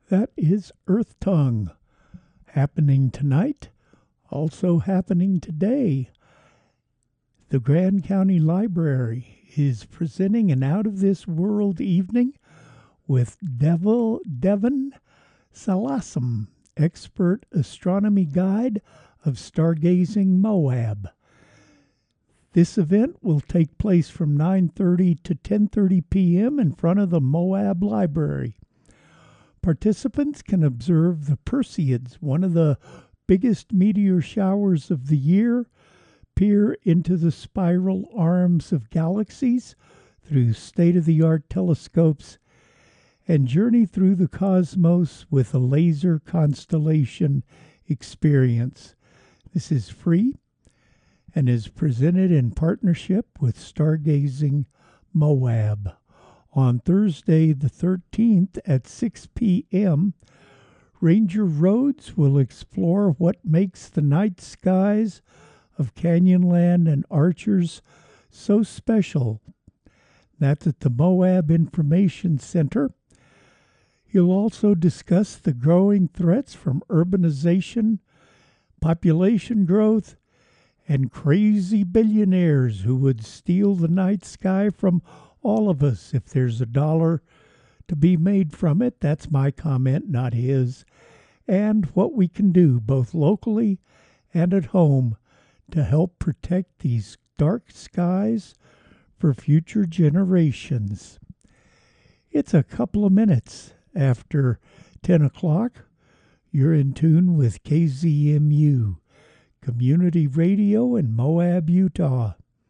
That is Earth Tongue, happening tonight, also happening today. The Grand County Library is presenting an out of this world evening with Devon Salasam, expert astronomy guide of Stargazing Moab. This event will take place from 9:30 to 10:30 p.m. in front of the Moab Library. Participants can observe the Perseids, one of the biggest meteor showers of the year, peer into the spiral arms of galaxies through state-of-the-art telescopes, and journey through the cosmos with a laser constellation experience. This is free and is presented in partnership with Stargazing Moab. On Thursday the 13th at 6 p.m., Ranger Rhodes will explore what makes the night skies of Canyonland and Archers so special. That's at the Moab Information Center. He'll also discuss the growing threats from urbanization, population growth, and crazy billionaires who would steal the night sky from all of us if there's a dollar to be made from it. That's my comment, not his. And what we can do both locally and at home to help protect these dark skies for future generations. It's a couple of minutes after 10 o'clock. You're in tune with KZMU, Community Radio in Moab, Utah.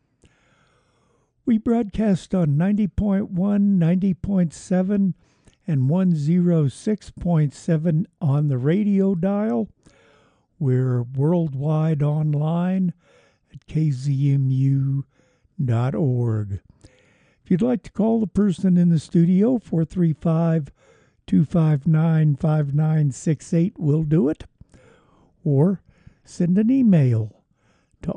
We broadcast on 90.1, 90.7, and 106.7 on the radio dial. We're worldwide online at kzmu.org. If you'd like to call the person in the studio, 435-259-5968 will do it. Or send an email to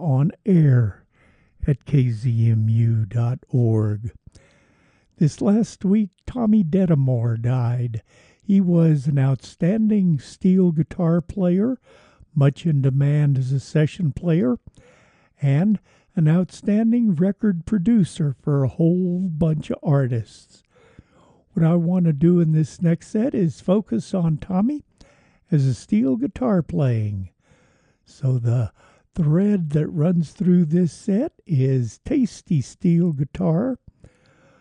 onair@kzmu.org. This last week, Tommy Dedamore died. He was an outstanding steel guitar player, much in demand as a session player, and an outstanding record producer for a whole bunch of artists. What I want to do in this next set is focus on Tommy as a steel guitar playing. So the thread that runs through this set is tasty steel guitar,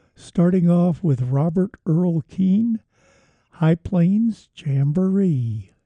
starting off with Robert Earl Keen, High Plains Jamboree.